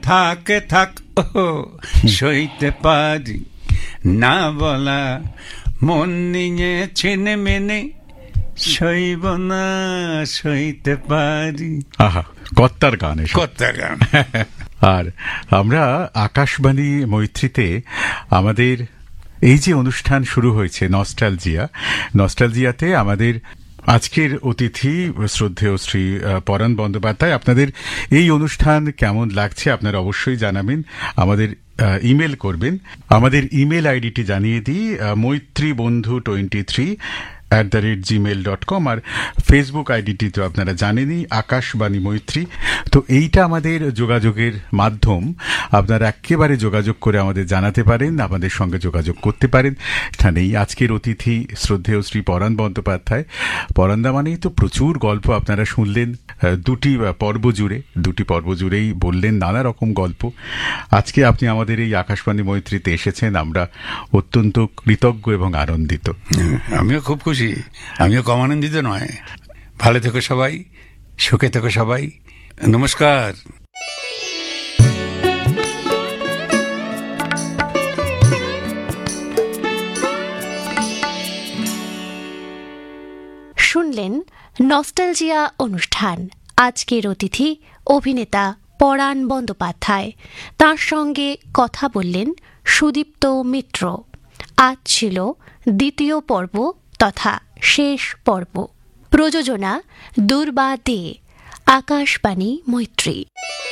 থাকে থাক সইতে পারি না বলা, মন নিয়ে ছেনে মেনে সইব না সইতে পারি। আহা, কর্তার গান, কর্তার গান। আর আমরা আকাশবাণী মৈত্রীতে আমাদের এই যে অনুষ্ঠান শুরু হয়েছে নস্টালজিয়াতে আমাদের আজকের অতিথি শ্রদ্ধেয় শ্রী পরাণ বন্দ্যোপাধ্যায়। আপনাদের এই অনুষ্ঠান কেমন লাগছে আপনারা অবশ্যই জানাবেন, আমাদের ইমেল করবেন। আমাদের ইমেল আইডিটি জানিয়ে দিই, মৈত্রীবন্ধু23@gmail.com। আর ফেসবুক আইডিটি তো আপনারা জানেনই, আকাশবাণী মৈত্রী। তো এইটা আমাদের যোগাযোগের মাধ্যম, আপনারা একেবারে যোগাযোগ করে আমাদের জানাতে পারেন, আমাদের সঙ্গে যোগাযোগ করতে পারেন। এখানেই আজকের অতিথি শ্রদ্ধেয় শ্রী পরাণ বন্দ্যোপাধ্যায়। পরাণদা মানেই তো প্রচুর গল্প আপনারা শুনলেন, দুটি পর্ব জুড়েই বললেন নানা রকম গল্প। আজকে আপনি আমাদের এই আকাশবাণী মৈত্রীতে এসেছেন, আমরা অত্যন্ত কৃতজ্ঞ এবং আনন্দিত। আমিও খুব খুশি, আমিও কম আনন্দিত নয়। ভালো থেকো সবাই, সুখে থেকো সবাই, নমস্কার। শুনলেন নস্টালজিয়া অনুষ্ঠান। আজকের অতিথি অভিনেতা পরাণ বন্দ্যোপাধ্যায়, তার সঙ্গে কথা বললেন সুদীপ্ত মিত্র। আজ ছিল দ্বিতীয় পর্ব তথা শেষ পর্ব। প্রযোজনা দুর্বা দে, আকাশবাণী মৈত্রী।